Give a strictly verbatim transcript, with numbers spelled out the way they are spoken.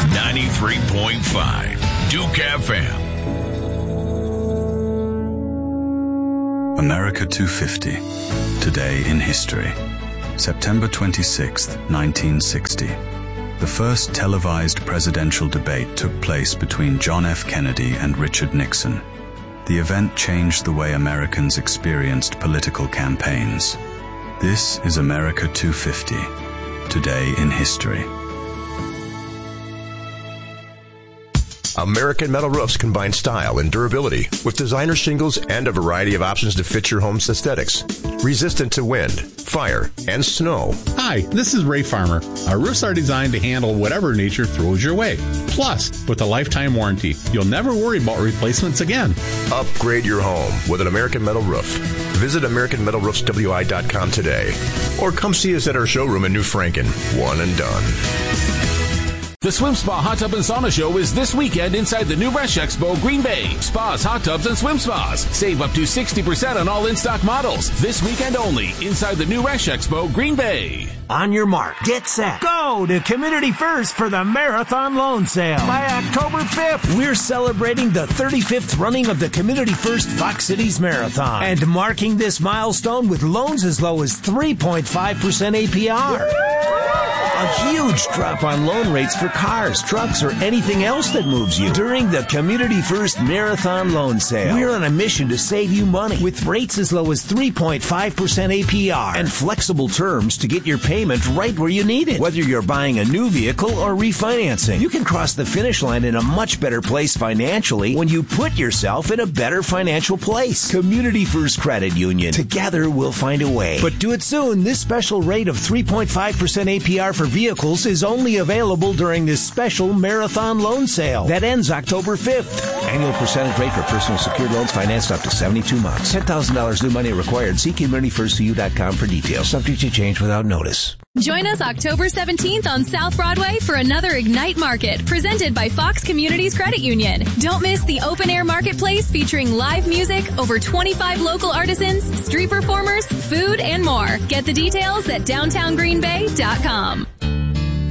ninety-three point five Duke F M. America two fifty. Today in history. September twenty-sixth, nineteen sixty. The first televised presidential debate took place between John F. Kennedy and Richard Nixon. The event changed the way Americans experienced political campaigns. This is America two fifty. Today in history. American Metal Roofs combine style and durability with designer shingles and a variety of options to fit your home's aesthetics. Resistant to wind, fire, and snow. Hi, this is Ray Farmer. Our roofs are designed to handle whatever nature throws your way. Plus, with a lifetime warranty, you'll never worry about replacements again. Upgrade your home with an American Metal Roof. Visit American Metal Roofs W I dot com today. Or come see us at our showroom in New Franken. One and done. The Swim Spa Hot Tub and Sauna Show is this weekend inside the New Rush Expo, Green Bay. Spas, hot tubs, and swim spas. Save up to sixty percent on all in-stock models. This weekend only inside the New Rush Expo, Green Bay. On your mark, get set, go to Community First for the Marathon Loan Sale. By October fifth, we're celebrating the thirty-fifth running of the Community First Fox Cities Marathon and marking this milestone with loans as low as three point five percent A P R. A huge drop on loan rates for cars, trucks, or anything else that moves you during the Community First Marathon Loan Sale. We're on a mission to save you money with rates as low as three point five percent A P R and flexible terms to get your payment right where you need it. Whether you're buying a new vehicle or refinancing, you can cross the finish line in a much better place financially when you put yourself in a better financial place. Community First Credit Union. Together we'll find a way. But do it soon. This special rate of three point five percent A P R for vehicles is only available during this special Marathon Loan Sale that ends October fifth. Annual percentage rate for personal secured loans financed up to seventy-two months. ten thousand dollars new money required. See community first c u dot com for details. Subject to change without notice. Join us October seventeenth on South Broadway for another Ignite Market presented by Fox Communities Credit Union. Don't miss the open-air marketplace featuring live music, over twenty-five local artisans, street performers, food, and more. Get the details at downtown green bay dot com.